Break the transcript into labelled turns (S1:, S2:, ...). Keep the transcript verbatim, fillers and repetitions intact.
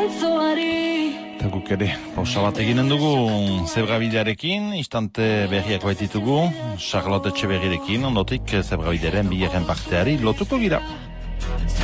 S1: Eta guk ere, pausa bat eginen dugu zebrabidearekin, istante berriak baititugu, Charlotte Etxeberrirekin, ondotik zebrabideren bigarren parteari lotuko gira.